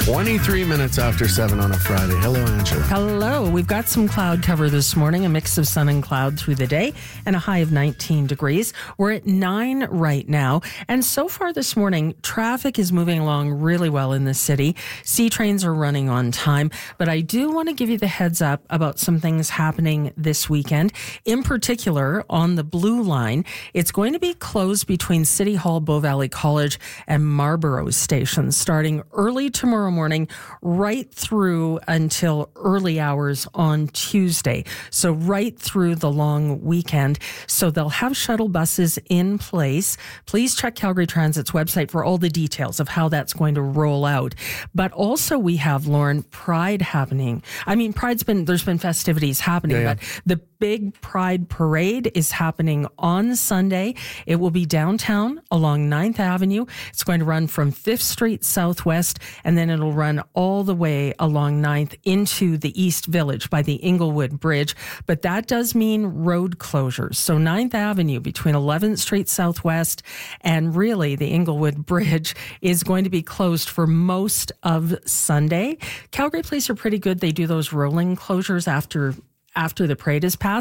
23 minutes after 7 on a Friday. Hello, Angela. Hello. We've got some cloud cover this morning, a mix of sun and cloud through the day, and a high of 19 degrees. We're at 9 right now. And so far this morning, traffic is moving along really well in the city. C trains are running on time. But I do want to give you the heads up about some things happening this weekend. In particular, on the Blue Line, it's going to be closed between City Hall, Bow Valley College, and Marlborough stations starting early tomorrow morning right through until early hours on Tuesday. So right through the long weekend. So they'll have shuttle buses in place. Please check Calgary Transit's website for all the details of how that's going to roll out. But also we have, Lauren, Pride happening. I mean, there's been festivities happening, but the big Pride Parade is happening on Sunday. It will be downtown along 9th Avenue. It's going to run from 5th Street Southwest, and then it'll run all the way along 9th into the East Village by the Inglewood Bridge. But that does mean road closures. So 9th Avenue between 11th Street Southwest and really the Inglewood Bridge is going to be closed for most of Sunday. Calgary Police are pretty good. They do those rolling closures after the parade is passed.